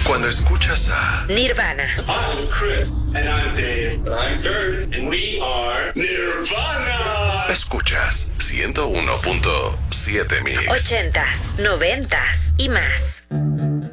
Cuando escuchas a Nirvana, I'm Chris. And I'm Dave. I'm Kurt. And we are Nirvana. escuchas 101.7 Mix. 80s, 90s y más.